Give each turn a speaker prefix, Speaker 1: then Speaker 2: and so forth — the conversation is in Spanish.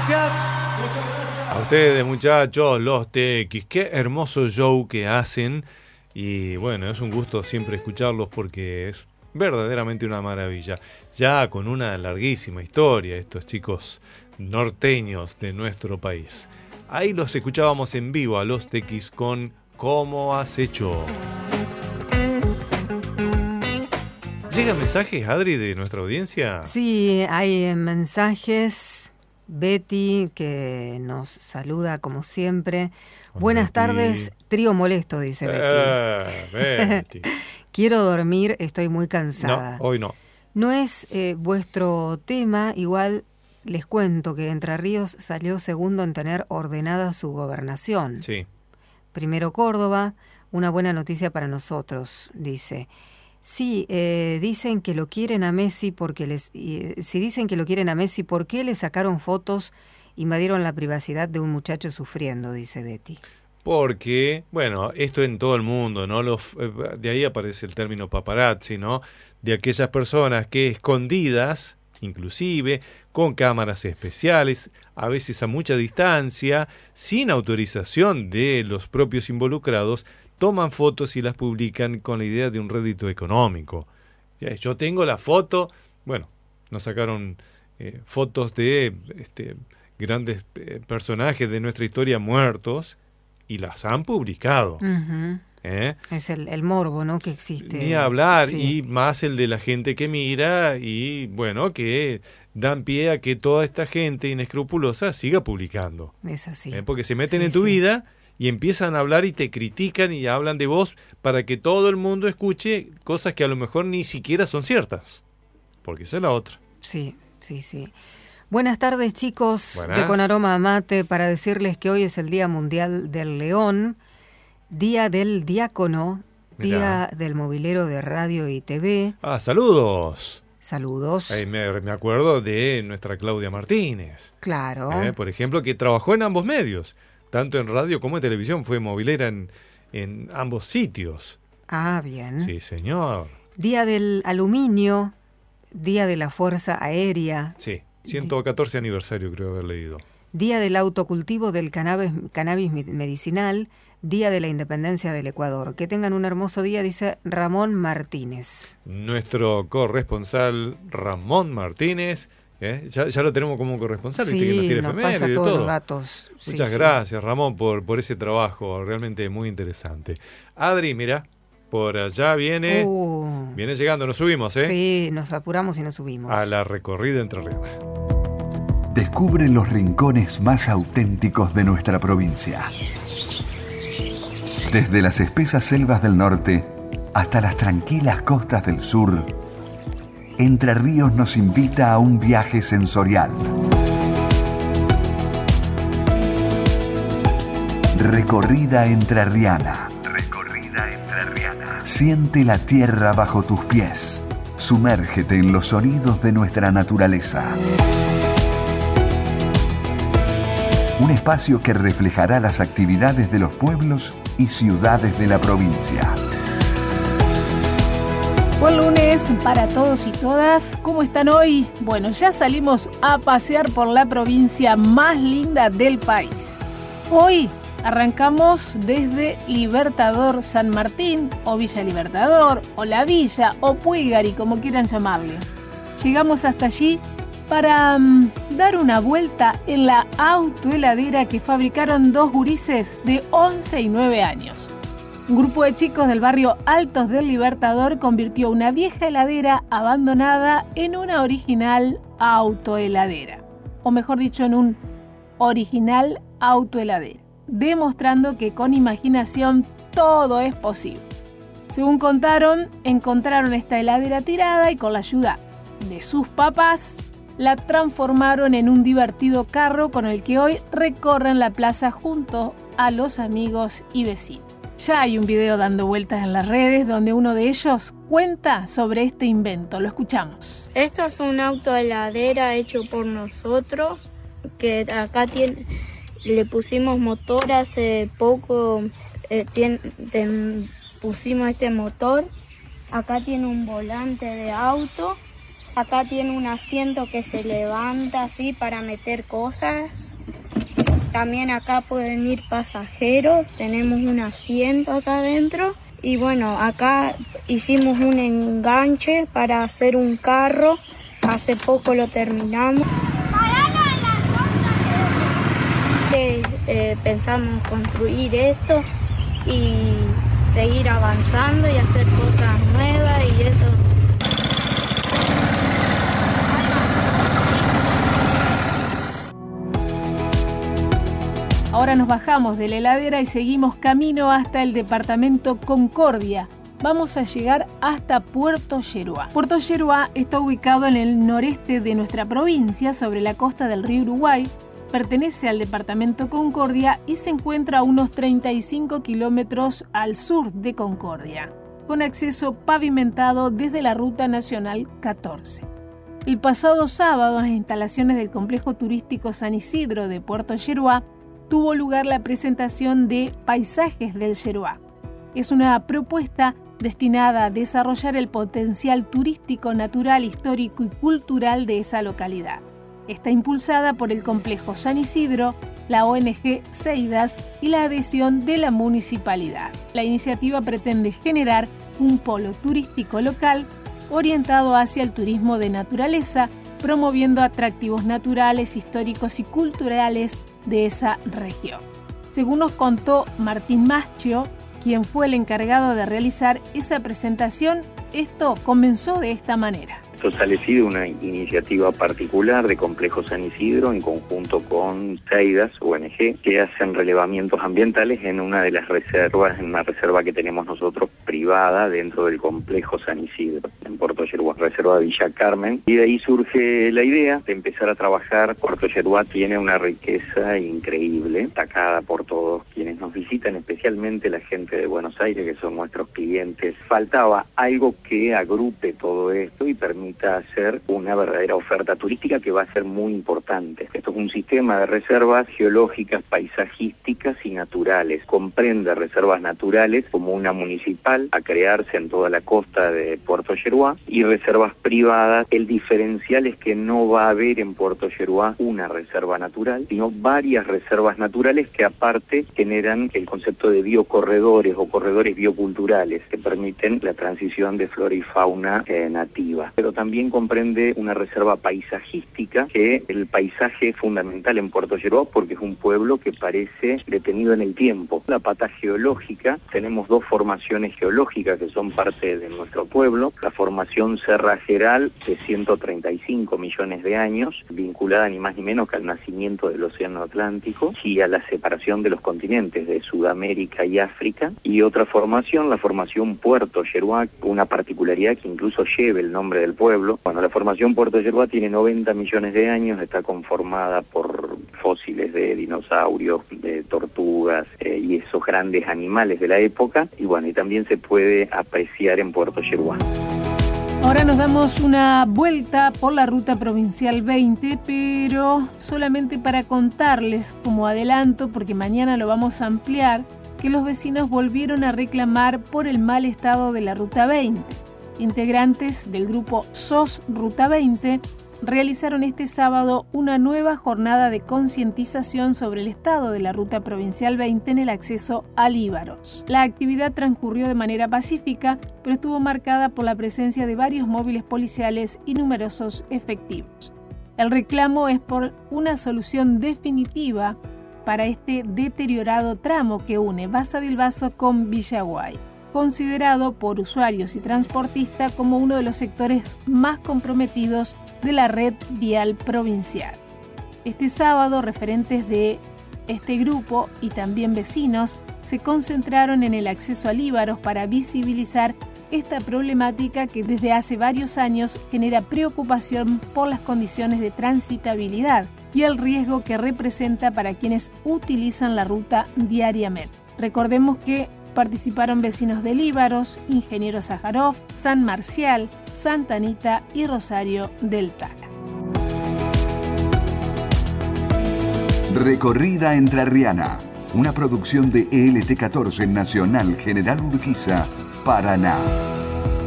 Speaker 1: gracias. A ustedes, muchachos, los TX, qué hermoso show que hacen. Y bueno, es un gusto siempre escucharlos porque es verdaderamente una maravilla. Ya con una larguísima historia, estos chicos norteños de nuestro país. Ahí los escuchábamos en vivo a los TX con ¿Cómo has hecho? ¿Llegan mensajes, Adri, de nuestra audiencia?
Speaker 2: Sí, hay mensajes. Betty, que nos saluda como siempre. Buenas
Speaker 1: Betty.
Speaker 2: Tardes, trío molesto, dice Betty. Quiero dormir, estoy muy cansada.
Speaker 1: No, hoy no.
Speaker 2: No es vuestro tema, igual les cuento que Entre Ríos salió segundo en tener ordenada su gobernación.
Speaker 1: Sí.
Speaker 2: Primero Córdoba, una buena noticia para nosotros, dice. Sí, dicen que lo quieren a Messi porque si dicen que lo quieren a Messi, ¿por qué le sacaron fotos, invadieron la privacidad de un muchacho sufriendo? Dice Betty.
Speaker 1: Porque, bueno, esto en todo el mundo, ¿no? De ahí aparece el término paparazzi, ¿no? De aquellas personas que escondidas, inclusive, con cámaras especiales, a veces a mucha distancia, sin autorización de los propios involucrados, toman fotos y las publican con la idea de un rédito económico. Yo tengo la foto, bueno, nos sacaron fotos de grandes personajes de nuestra historia muertos y las han publicado.
Speaker 2: Uh-huh. Es el morbo, ¿no?, que existe.
Speaker 1: Ni hablar,
Speaker 2: sí.
Speaker 1: Y más el de la gente que mira y, bueno, que dan pie a que toda esta gente inescrupulosa siga publicando.
Speaker 2: Es así.
Speaker 1: Porque se meten en tu vida y empiezan a hablar y te critican y hablan de vos para que todo el mundo escuche cosas que a lo mejor ni siquiera son ciertas. Porque esa es la otra.
Speaker 2: Sí. Buenas tardes, chicos.
Speaker 1: Buenas.
Speaker 2: De Con Aroma a Mate, para decirles que hoy es el Día Mundial del León, Día del Diácono, Día del Mobilero de Radio y TV.
Speaker 1: ¡Saludos!
Speaker 2: Saludos.
Speaker 1: Me acuerdo de nuestra Claudia Martínez.
Speaker 2: Claro.
Speaker 1: Por ejemplo, que trabajó en ambos medios. Tanto en radio como en televisión, fue movilera en ambos sitios.
Speaker 2: Bien.
Speaker 1: Sí, señor.
Speaker 2: Día del Aluminio, Día de la Fuerza Aérea.
Speaker 1: Sí, 114 aniversario creo haber leído.
Speaker 2: Día del autocultivo del cannabis medicinal, Día de la Independencia del Ecuador. Que tengan un hermoso día, dice Ramón Martínez.
Speaker 1: Nuestro corresponsal Ramón Martínez. Ya lo tenemos como corresponsal,
Speaker 2: sí,
Speaker 1: viste que nos tiene efemérides
Speaker 2: pasa
Speaker 1: y
Speaker 2: todos
Speaker 1: todo.
Speaker 2: Los datos.
Speaker 1: Muchas gracias, Ramón, por ese trabajo realmente muy interesante. Adri, mira, por allá viene llegando, nos subimos,
Speaker 2: Sí, nos apuramos y nos subimos.
Speaker 1: A la recorrida Entre Ríos.
Speaker 3: Descubre los rincones más auténticos de nuestra provincia. Desde las espesas selvas del norte hasta las tranquilas costas del sur, Entre Ríos nos invita a un viaje sensorial. Recorrida entrerriana. Siente la tierra bajo tus pies. Sumérgete en los sonidos de nuestra naturaleza. Un espacio que reflejará las actividades de los pueblos y ciudades de la provincia.
Speaker 4: Buen lunes para todos y todas. ¿Cómo están hoy? Bueno, ya salimos a pasear por la provincia más linda del país. Hoy arrancamos desde Libertador San Martín, o Villa Libertador, o La Villa, o Puigari, como quieran llamarle. Llegamos hasta allí para dar una vuelta en la autoheladera que fabricaron dos gurises de 11 y 9 años. Un grupo de chicos del barrio Altos del Libertador convirtió una vieja heladera abandonada en una original autoheladera. O mejor dicho, en un original autoheladera, demostrando que con imaginación todo es posible. Según contaron, encontraron esta heladera tirada y con la ayuda de sus papás la transformaron en un divertido carro con el que hoy recorren la plaza junto a los amigos y vecinos. Ya hay un video dando vueltas en las redes donde uno de ellos cuenta sobre este invento. Lo escuchamos.
Speaker 5: Esto es un autoheladera hecho por nosotros, que acá le pusimos motor hace poco, pusimos este motor. Acá tiene un volante de auto Acá tiene un asiento que se levanta así para meter cosas. También acá pueden ir pasajeros, tenemos un asiento acá adentro. Y bueno, acá hicimos un enganche para hacer un carro, hace poco lo terminamos. Pensamos construir esto y seguir avanzando y hacer cosas nuevas y eso.
Speaker 4: Ahora nos bajamos de la heladera y seguimos camino hasta el departamento Concordia. Vamos a llegar hasta Puerto Yeruá. Puerto Yeruá está ubicado en el noreste de nuestra provincia, sobre la costa del río Uruguay. Pertenece al departamento Concordia y se encuentra a unos 35 kilómetros al sur de Concordia, con acceso pavimentado desde la Ruta Nacional 14. El pasado sábado, en las instalaciones del complejo turístico San Isidro de Puerto Yeruá, tuvo lugar la presentación de Paisajes del Yeruá. Es una propuesta destinada a desarrollar el potencial turístico, natural, histórico y cultural de esa localidad. Está impulsada por el complejo San Isidro, la ONG Seidas y la adhesión de la municipalidad. La iniciativa pretende generar un polo turístico local orientado hacia el turismo de naturaleza, promoviendo atractivos naturales, históricos y culturales de esa región. Según nos contó Martín Maschio, quien fue el encargado de realizar esa presentación, esto comenzó de esta manera.
Speaker 6: Esto sale de una iniciativa particular de Complejo San Isidro en conjunto con Seidas, ONG, que hacen relevamientos ambientales en una de las reservas, en una reserva que tenemos nosotros privada dentro del Complejo San Isidro, en Puerto Yeruá, reserva de Villa Carmen. Y de ahí surge la idea de empezar a trabajar. Puerto Yeruá tiene una riqueza increíble, destacada por todos quienes nos visitan, especialmente la gente de Buenos Aires, que son nuestros clientes. Faltaba algo que agrupe todo esto y permita hacer una verdadera oferta turística que va a ser muy importante. Esto es un sistema de reservas geológicas, paisajísticas y naturales. Comprende reservas naturales como una municipal a crearse en toda la costa de Puerto Yeruá y reservas privadas. El diferencial es que no va a haber en Puerto Yeruá una reserva natural, sino varias reservas naturales que aparte generan el concepto de biocorredores o corredores bioculturales que permiten la transición de flora y fauna nativa. Pero también comprende una reserva paisajística, que el paisaje es fundamental en Puerto Yeruá porque es un pueblo que parece detenido en el tiempo. La pata geológica, tenemos dos formaciones geológicas que son parte de nuestro pueblo. La formación cerrajeral de 135 millones de años, vinculada ni más ni menos que al nacimiento del Océano Atlántico y a la separación de los continentes de Sudamérica y África. Y otra formación, la formación Puerto Yeruá, una particularidad que incluso lleva el nombre del pueblo. Bueno, la formación Puerto Yeruá tiene 90 millones de años, está conformada por fósiles de dinosaurios, de tortugas y esos grandes animales de la época. Y bueno, y también se puede apreciar en Puerto Yeruá.
Speaker 4: Ahora nos damos una vuelta por la Ruta Provincial 20, pero solamente para contarles como adelanto, porque mañana lo vamos a ampliar, que los vecinos volvieron a reclamar por el mal estado de la Ruta 20. Integrantes del grupo SOS Ruta 20 realizaron este sábado una nueva jornada de concientización sobre el estado de la Ruta Provincial 20 en el acceso a Líbaros. La actividad transcurrió de manera pacífica, pero estuvo marcada por la presencia de varios móviles policiales y numerosos efectivos. El reclamo es por una solución definitiva para este deteriorado tramo que une Basa Bilbaso con Villaguay, considerado por usuarios y transportistas como uno de los sectores más comprometidos de la red vial provincial. Este sábado, referentes de este grupo y también vecinos se concentraron en el acceso a Líbaros para visibilizar esta problemática que desde hace varios años genera preocupación por las condiciones de transitabilidad y el riesgo que representa para quienes utilizan la ruta diariamente. Recordemos que participaron vecinos de Líbaros, Ingeniero Sájarov, San Marcial, Santa Anita y Rosario del Tala.
Speaker 3: Recorrida Entrerriana, una producción de ELT14 Nacional General Urquiza, Paraná.